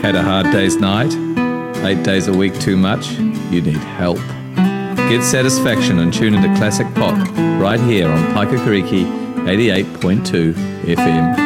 Had a hard day's night? 8 days a week too much? You need help. Get satisfaction and tune into Classic Pop right here on Paikakariki 88.2 FM.